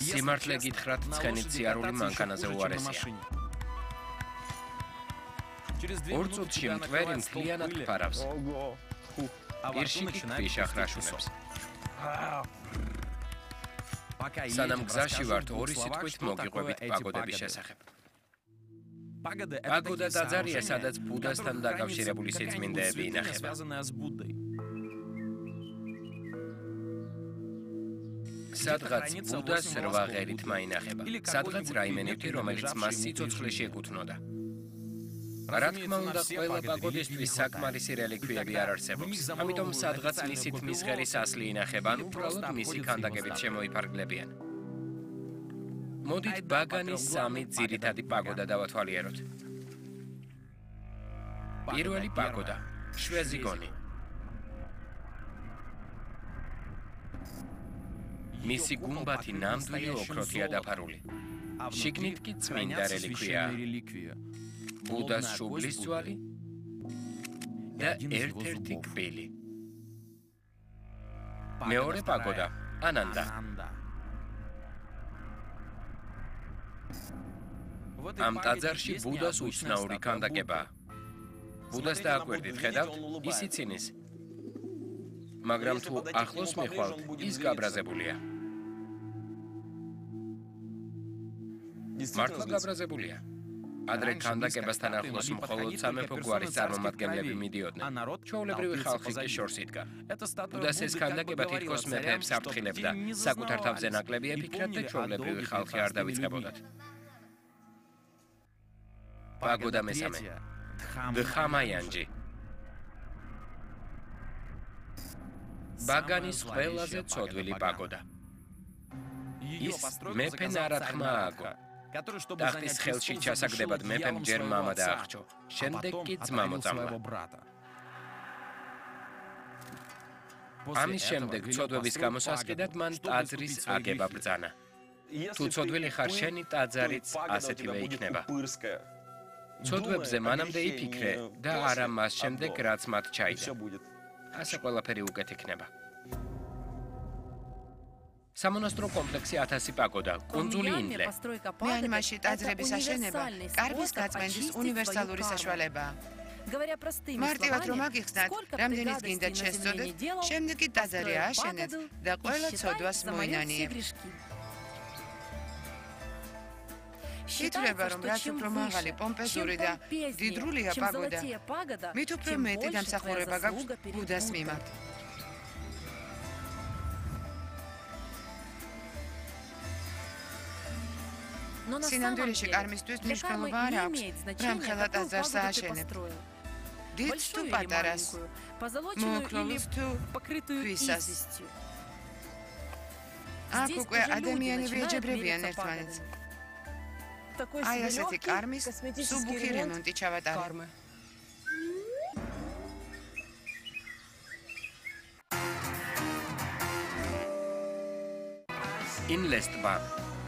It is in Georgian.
Სიმართლე გითხრათ, ცხენით სიარული მანქანაზე უარესია. ორ წუთში მტვერი მთლიანად გფარავს. პირში კი ქვიშა ხრაშუნებს. სანამ გზაში ვართ, ორი სიტყვით მოგიყვებით პაგოდების შესახებ. პაგოდა ტაძარია, სადაც ბუდასთან დაკავშირებული სიწმინდეები ინახება. სადღაც ბუდას რვა ღერით მაინახება. სადღაც რაიმე ნივთი, რომელიც მას სიცოცხლეში ეკუთვნოდა. რა თქმა უნდა, ყველა პაგოდისთვის საკმარისი რელიკვიები არ არსებობს. ამიტომ სადღაც მისი თმის ღერის ასლი ინახება, ან უბრალოდ მისი ქანდაკებით შემოიფარგლებიან. მოდით ბაგანის სამი ძირითადი პაგოდა დავათვალიეროთ. პირველი პაგოდა, შვეზიგონი. მისი გუმბათი ნამდვილი ოქროთია დაფარული. შიგნით კი წმინდა რელიკვიაა. ბუდას შუბლის ძვალი და ერთ-ერთი კბილი. მეორე პაგოდა, ანანდა. ამ ტაძარში ბუდას უცნაური ქანდაკებაა. ბუდას დააკვირდით, ხედავთ, ის ცინის. მაგრამ თუ ახლოს მიხვალთ, ის გაბრაზებულია. მართლა გაბრაზებულია. ადრე ქანდაკებასთან ახლოს მხოლოდ სამეფო გვარის წარმომადგენლები მიდიოდნენ. ჩვეულებრივი ხალხი კი შორს იდგა. ბუდას ეს ქანდაკება თითქოს მეფეებს აფრთხილებდა. საკუთარ თავზე ნაკლები ეფიქრათ და ჩვეულებრივი ხალხი არ დავიწყებოდათ. პაგოდა მესამე, დხამაიანჯი. ბაგანის ყველაზე ცოდვილი პაგოდა. ის მეფე ნარათქმა ააგო. ტახტის ხელში ჩასაგდებად მეფემ ჯერ მამა დაახრჩო, შემდეგ კი ძმა მოწამლა. ამის შემდეგ ცოდვების გამოსასყიდად მან ტაძრის აგება ბრძანა. თუ ცოდვილი ხარ, შენი ტაძარიც ასეთივე იქნება. ცოდვებზე მანამდე იფიქრე და არა მას შემდეგ, რაც მათ ჩაიდა. ასე ყველაფერი უკეთ იქნება. სამონასტრო კომპლექსი 1000 პაგოდა, კუნძული ინდლე. მიანმაში ტაძრების აშენება კარგის გაწმენდის უნივერსალური საშუალებაა. მარტივად რომ აგიხსნათ, რამდენიც გინდათ შესწოდეთ, შემდეგ კი ტაძარი ააშენეთ და ყველა ცოდვას მოინანიებთ. ითვლება, რომ რაც უფრო მაღალი, პომპეზური და დიდრულია პაგოდა, მით უფრო მეტი დამსახურება გაქვს ბუდას მიმართ. სინამდვილეში კარმისთვის მნიშვნელობა არ აქვს, რამ ხელა ტაძარს ააშენებთ. დიდს თუ პატარას, მოოქროვილს თუ ქვისას. აქ უკვე ადამიანები ეჯებრებიან ერთმანეთს. აი ასეთი კარმის სუბუქი რემონტი ჩავატარე. ინლეს ტბა.